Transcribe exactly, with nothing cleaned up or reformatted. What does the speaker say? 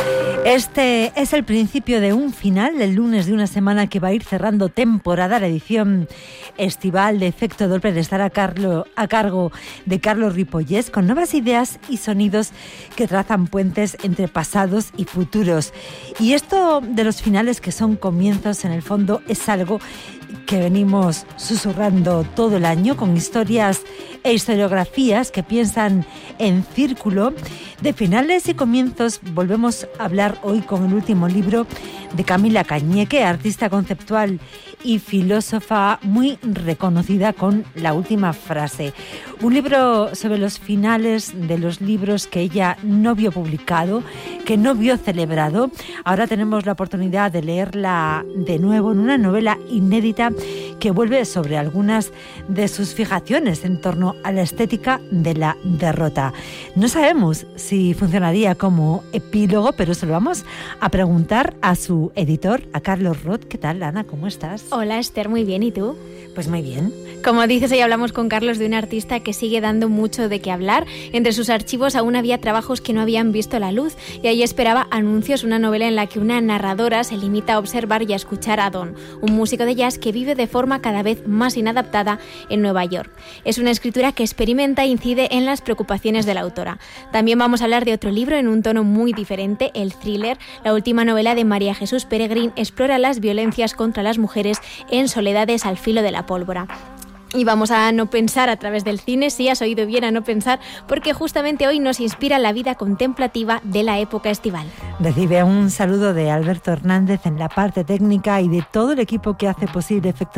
Este es el principio de un final, el lunes de una semana que va a ir cerrando temporada. La edición estival de Efecto Doppler estará a, Carlo, a cargo de Carlos Ripollés, con nuevas ideas y sonidos que trazan puentes entre pasados y futuros. Y esto de los finales que son comienzos, en el fondo, es algo que venimos susurrando todo el año, con historias e historiografías que piensan en círculo. De finales y comienzos volvemos a hablar hoy con el último libro de Camila Cañeque, artista conceptual y filósofa muy reconocida con La última frase. Un libro sobre los finales de los libros que ella no vio publicado, que no vio celebrado. Ahora tenemos la oportunidad de leerla de nuevo en una novela inédita que vuelve sobre algunas de sus fijaciones en torno a la estética de la derrota. No sabemos si funcionaría como epílogo, pero se lo vamos a preguntar a su editor, a Carlos Roth. ¿Qué tal, Ana? ¿Cómo estás? Hola, Esther, muy bien. ¿Y tú? Pues muy bien. Como dices, hoy hablamos con Carlos de un artista que sigue dando mucho de qué hablar. Entre sus archivos aún había trabajos que no habían visto la luz, y ahí esperaba Anuncios, una novela en la que una narradora se limita a observar y a escuchar a Don, un músico de jazz que vive de forma cada vez más inadaptada en Nueva York. Es una escritura que experimenta e incide en las preocupaciones de la autora. También vamos a hablar de otro libro en un tono muy diferente, el thriller. La última novela de María Jesús Peregrín explora las violencias contra las mujeres en Soledades al filo de la pólvora. Y vamos a no pensar a través del cine, sí, has oído bien, a no pensar, porque justamente hoy nos inspira la vida contemplativa de la época estival. Recibe un saludo de Alberto Hernández en la parte técnica y de todo el equipo que hace posible Efecto